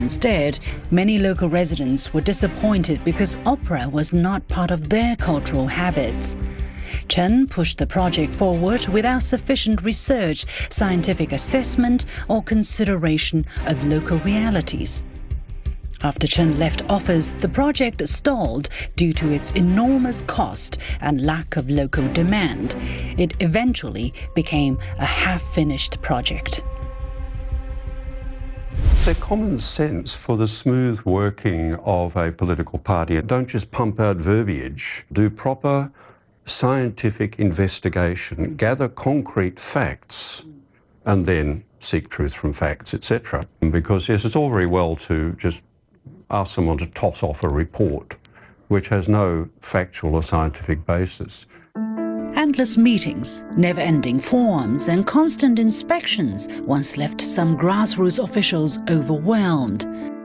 Instead, many local residents were disappointed because opera was not part of their cultural habits. Chen pushed the project forward without sufficient research, scientific assessment, or consideration of local realities. After Chen left office, the project stalled due to its enormous cost and lack of local demand. It eventually became a half-finished project. The common sense for the smooth working of a political party. Don't just pump out verbiage. Do proper scientific investigation, gather concrete facts, and then seek truth from facts, etc. Because, yes, it's all very well to just ask someone to toss off a report which has no factual or scientific basis. Endless meetings, never-ending forums, and constant inspections once left some grassroots officials overwhelmed.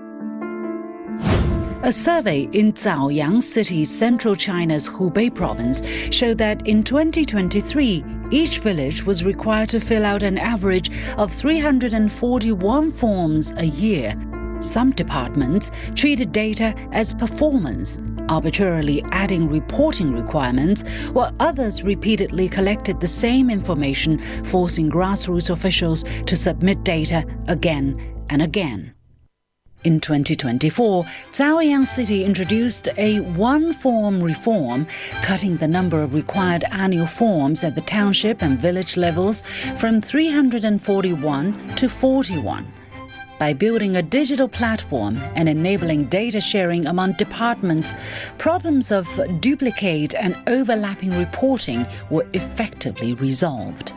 A survey in Zaoyang City, central China's Hubei province, showed that in 2023, each village was required to fill out an average of 341 forms a year. Some departments treated data as performance, arbitrarily adding reporting requirements, while others repeatedly collected the same information, forcing grassroots officials to submit data again and again. In 2024, Zaoyang City introduced a one-form reform, cutting the number of required annual forms at the township and village levels from 341 to 41. By building a digital platform and enabling data sharing among departments, problems of duplicate and overlapping reporting were effectively resolved.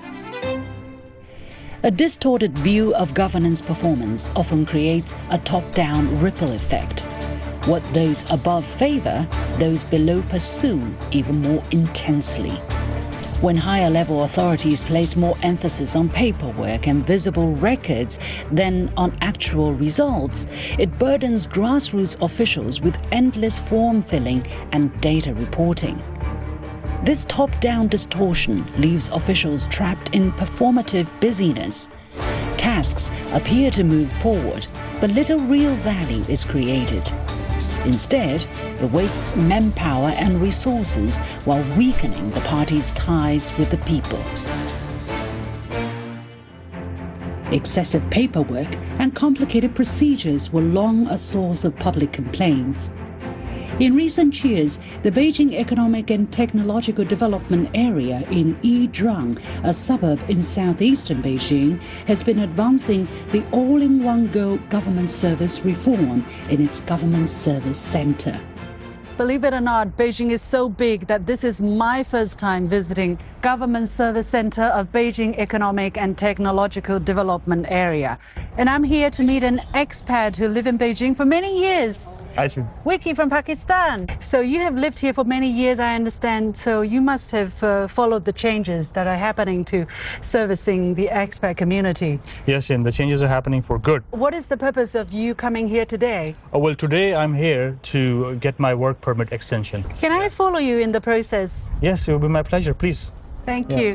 A distorted view of governance performance often creates a top-down ripple effect. What those above favor, those below pursue even more intensely. When higher-level authorities place more emphasis on paperwork and visible records than on actual results, it burdens grassroots officials with endless form filling and data reporting. This top-down distortion leaves officials trapped in performative busyness. Tasks appear to move forward, but little real value is created. Instead, it wastes manpower and resources while weakening the party's ties with the people. Excessive paperwork and complicated procedures were long a source of public complaints. In recent years, the Beijing Economic and Technological Development Area in Yizhuang, a suburb in southeastern Beijing, has been advancing the all-in-one-go government service reform in its government service center. Believe it or not, Beijing is so big that this is my first time visiting Government Service Center of Beijing Economic and Technological Development Area. And I'm here to meet an expat who lived in Beijing for many years. I see. Wiki from Pakistan. So you have lived here for many years, I understand. So you must have followed the changes that are happening to servicing the expat community. Yes, and the changes are happening for good. What is the purpose of you coming here today? Well, today I'm here to get my work permit extension. Can I follow you in the process? Yes, it will be my pleasure, please. Thank you.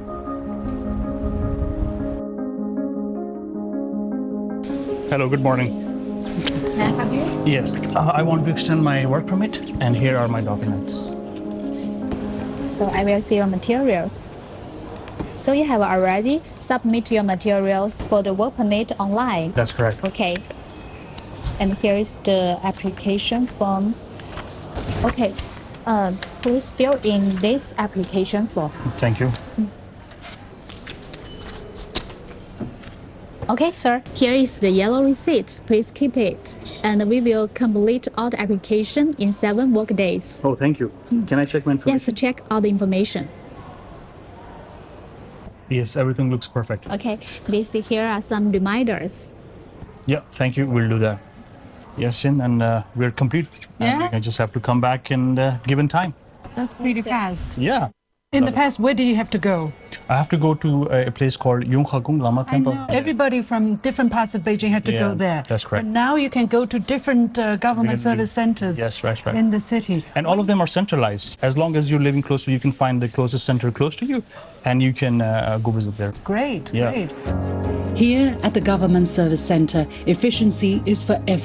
Hello, good morning. May I have you? Yes, I want to extend my work permit, and here are my documents. So I will see your materials. So you have already submitted your materials for the work permit online? That's correct. Okay. And here is the application form. Okay. Please fill in this application form. Thank you. Okay, sir. Here is the yellow receipt. Please keep it. And we will complete all the application in 7 work days. Oh, thank you. Can I check my information? Yes, check all the information. Yes, everything looks perfect. Okay, please see here are some reminders. Yeah, thank you. We'll do that. Yes, Shin, and we're complete. Yeah? And I just have to come back and given time. That's pretty fast. Yeah. In the past, where did you have to go? I have to go to a place called Yonghagung Lama I Temple. know. Everybody from different parts of Beijing had to go there. That's correct. But now you can go to different government service centers right. in the city. And all of them are centralized. As long as you're living close to, you can find the closest center close to you, and you can go visit there. Great, Yeah. great. Here at the Government Service Centre, efficiency is for everyone.